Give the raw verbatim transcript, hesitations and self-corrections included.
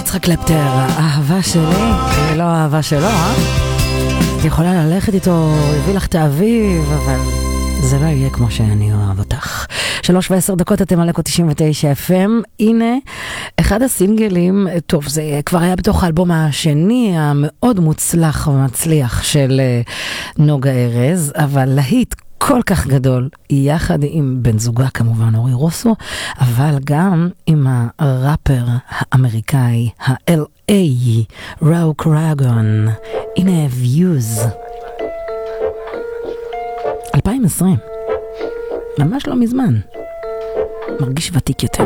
יצחק קלפטר, האהבה שלי, ולא האהבה שלו, אה? את יכולה ללכת איתו, יביא לך את האביב, אבל זה לא יהיה כמו שאני אוהב אותך. שלוש ועשר דקות, אתם על אקו תשעים ותשע אף אם. הנה, אחד הסינגלים, טוב, זה כבר היה בתוך האלבום השני, המאוד מוצלח ומצליח של נוגה ארז, אבל להיט כל כך גדול, יחד עם בן זוגה כמובן אורי רוסו, אבל גם עם הראפר האמריקאי, ה-אל איי, ראו קראגון. הנה Views. אלפיים ועשרים. ממש לא מזמן. מרגיש ותיק יותר.